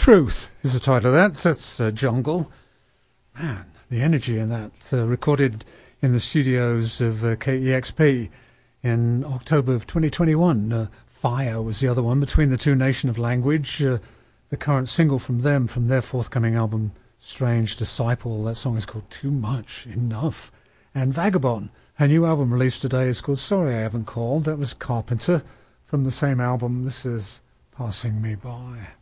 Truth is the title of that. That's Jungle. Man, the energy in that. Recorded in the studios of KEXP in October of 2021. Fire was the other one, Between the Two Nation of Language. The current single from them, from their forthcoming album, Strange Disciple. That song is called Too Much, Enough. And Vagabond, her new album released today is called Sorry I Haven't Called. That was Carpenter from the same album. This is Passing Me By.